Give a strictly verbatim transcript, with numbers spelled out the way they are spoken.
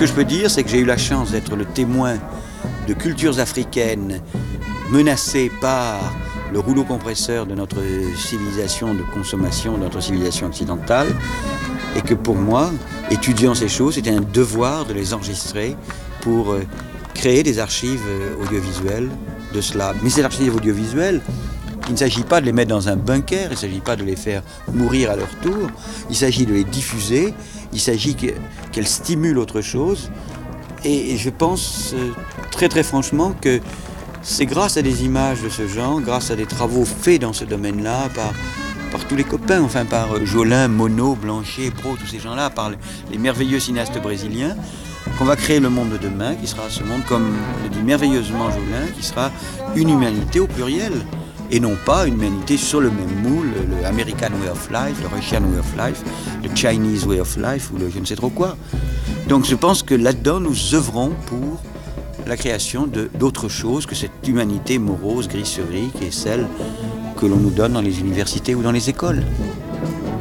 que je peux dire, c'est que j'ai eu la chance d'être le témoin de cultures africaines menacées par le rouleau compresseur de notre civilisation de consommation, de notre civilisation occidentale, et que pour moi, étudiant ces choses, c'était un devoir de les enregistrer pour créer des archives audiovisuelles de cela. Mais ces archives audiovisuelles, il ne s'agit pas de les mettre dans un bunker, il ne s'agit pas de les faire mourir à leur tour, il s'agit de les diffuser, il s'agit que, qu'elles stimulent autre chose. Et je pense très très franchement que c'est grâce à des images de ce genre, grâce à des travaux faits dans ce domaine-là, par, par tous les copains, enfin par Jolin, Monod, Blanchet, Brault, tous ces gens-là, par les, les merveilleux cinéastes brésiliens, qu'on va créer le monde de demain, qui sera ce monde, comme le dit merveilleusement Jolin, qui sera une humanité au pluriel, et non pas une humanité sur le même moule, le American Way of Life, le Russian Way of Life, le Chinese Way of Life, ou le je ne sais trop quoi. Donc je pense que là-dedans, nous œuvrons pour la création de, d'autres choses que cette humanité morose, gris-sur-gris, qui est celle que l'on nous donne dans les universités ou dans les écoles.